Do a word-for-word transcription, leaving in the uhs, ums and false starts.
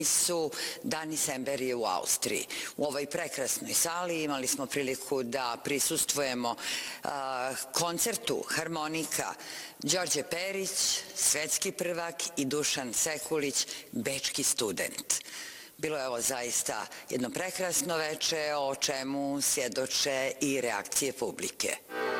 su Dani Semberije u Austriji. U ovoj prekrasnoj sali imali smo priliku da prisustvujemo koncertu harmonika Đorđe Perić, svetski prvak, i Dušan Sekulić, bečki student. Bilo je ovo zaista jedno prekrasno veče, o čemu svjedoče i reakcije publike.